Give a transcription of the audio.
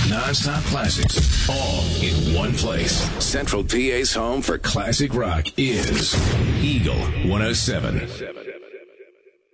Non-stop classics, all in one place. Central PA's home for classic rock is Eagle 107.